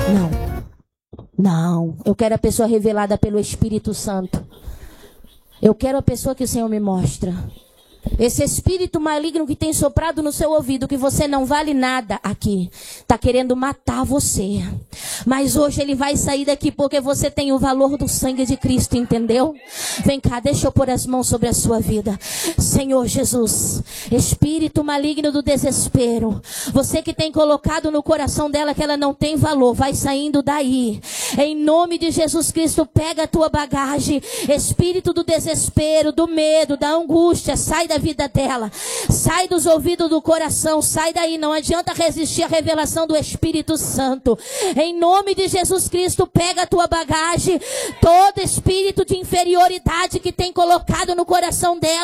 Não, eu quero a pessoa revelada pelo Espírito Santo. Eu quero a pessoa que o Senhor me mostra. Esse espírito maligno que tem soprado no seu ouvido, que você não vale nada aqui, está querendo matar você. Mas hoje ele vai sair daqui porque você tem o valor do sangue de Cristo, entendeu? Vem cá, deixa eu pôr as mãos sobre a sua vida. Senhor Jesus, espírito maligno do desespero, você que tem colocado no coração dela que ela não tem valor, vai saindo daí. Em nome de Jesus Cristo, pega a tua bagagem. Espírito do desespero, do medo, da angústia, sai da vida dela, sai dos ouvidos do coração, sai daí, não adianta resistir à revelação do Espírito Santo. Em nome de Jesus Cristo, pega a tua bagagem, todo espírito de inferioridade que tem colocado no coração dela,